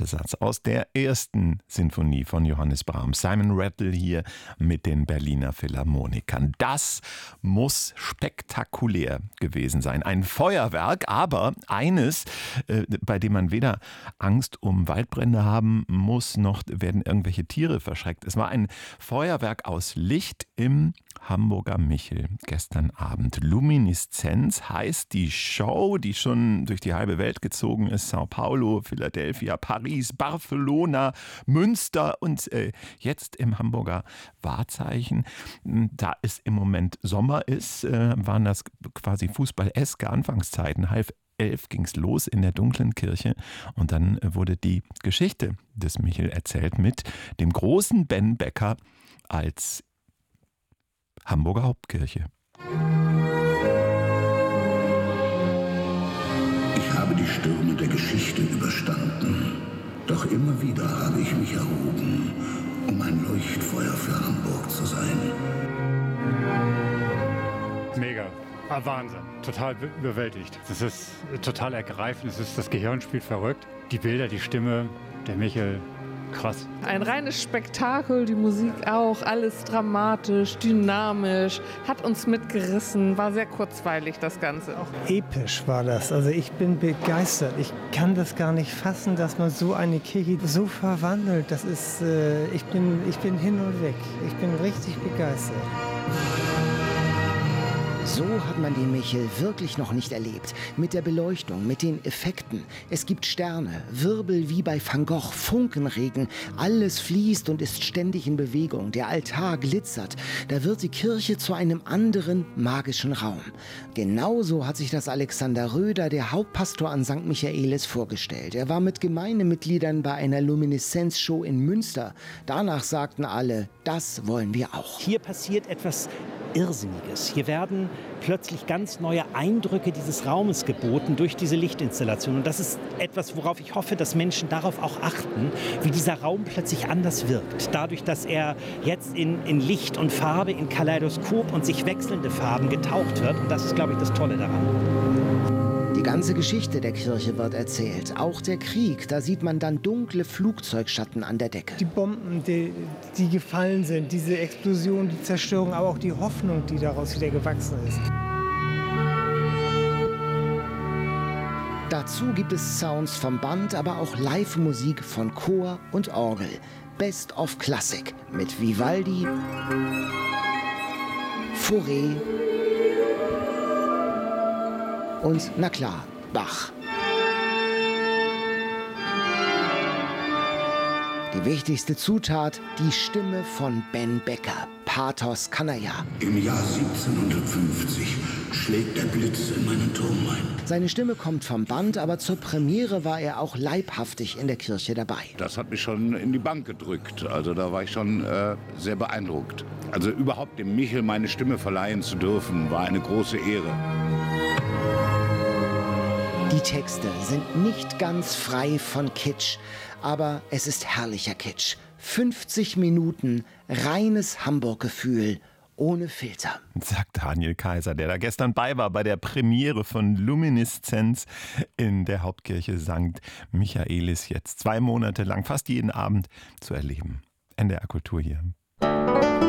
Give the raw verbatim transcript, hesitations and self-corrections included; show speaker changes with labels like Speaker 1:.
Speaker 1: erste Satz aus der ersten Sinfonie von Johannes Brahms. Simon Rattle hier mit den Berliner Philharmonikern. Das muss spektakulär gewesen sein. Ein Feuerwerk, aber eines, äh, bei dem man weder Angst um Waldbrände haben muss, noch werden irgendwelche Tiere verschreckt. Es war ein Feuerwerk aus Licht im Hamburger Michel gestern Abend. Luminiszenz heißt die Show, die schon durch die halbe Welt gezogen ist. Sao Paulo, Philadelphia, Paris, Barcelona, Münster und äh, jetzt im Hamburger Wahrzeichen. Da es im Moment Sommer ist, äh, waren das quasi fußballeske Anfangszeiten. Halb elf ging es los in der dunklen Kirche und dann wurde die Geschichte des Michel erzählt mit dem großen Ben Becker als Hamburger Hauptkirche.
Speaker 2: Ich habe die Stürme der Geschichte überstanden. Doch immer wieder habe ich mich erhoben, um ein Leuchtfeuer für Hamburg zu sein.
Speaker 3: Mega. Ah, Wahnsinn. Total überwältigt. Das ist total ergreifend. Das, ist, das Gehirn spielt verrückt. Die Bilder, die Stimme, der Michel. Krass.
Speaker 4: Ein reines Spektakel, die Musik auch, alles dramatisch, dynamisch, hat uns mitgerissen, war sehr kurzweilig das Ganze.
Speaker 5: Auch episch war das, also ich bin begeistert. Ich kann das gar nicht fassen, dass man so eine Kirche so verwandelt. Das ist, äh, ich bin, ich bin hin und weg. Ich bin richtig begeistert.
Speaker 6: So hat man den Michel wirklich noch nicht erlebt. Mit der Beleuchtung, mit den Effekten. Es gibt Sterne, Wirbel wie bei Van Gogh, Funkenregen. Alles fließt und ist ständig in Bewegung. Der Altar glitzert. Da wird die Kirche zu einem anderen magischen Raum. Genauso hat sich das Alexander Röder, der Hauptpastor an Sankt Michaelis, vorgestellt. Er war mit Gemeindemitgliedern bei einer Lumineszenzshow in Münster. Danach sagten alle, das wollen wir auch.
Speaker 7: Hier passiert etwas Irrsinniges. Hier werden plötzlich ganz neue Eindrücke dieses Raumes geboten durch diese Lichtinstallation. Und das ist etwas, worauf ich hoffe, dass Menschen darauf auch achten, wie dieser Raum plötzlich anders wirkt. Dadurch, dass er jetzt in, in Licht und Farbe, in Kaleidoskop und sich wechselnde Farben getaucht wird. Und das ist, glaube ich, das Tolle daran.
Speaker 6: Die ganze Geschichte der Kirche wird erzählt. Auch der Krieg, da sieht man dann dunkle Flugzeugschatten an der Decke.
Speaker 5: Die Bomben, die, die gefallen sind, diese Explosion, die Zerstörung, aber auch die Hoffnung, die daraus wieder gewachsen ist.
Speaker 6: Dazu gibt es Sounds vom Band, aber auch Live-Musik von Chor und Orgel. Best of Classic mit Vivaldi, Fauré und, na klar, Bach. Die wichtigste Zutat, die Stimme von Ben Becker. Pathos kann er ja.
Speaker 2: Im Jahr siebzehnhundertfünfzig schlägt der Blitz in meinen Turm ein.
Speaker 6: Seine Stimme kommt vom Band, aber zur Premiere war er auch leibhaftig in der Kirche dabei.
Speaker 8: Das hat mich schon in die Bank gedrückt. Also da war ich schon äh, sehr beeindruckt. Also überhaupt dem Michel meine Stimme verleihen zu dürfen, war eine große Ehre.
Speaker 6: Die Texte sind nicht ganz frei von Kitsch, aber es ist herrlicher Kitsch. fünfzig Minuten reines Hamburg-Gefühl ohne Filter.
Speaker 1: Sagt Daniel Kaiser, der da gestern bei war bei der Premiere von Luminiszenz in der Hauptkirche Sankt Michaelis. Jetzt zwei Monate lang, fast jeden Abend zu erleben. N D R Kultur hier.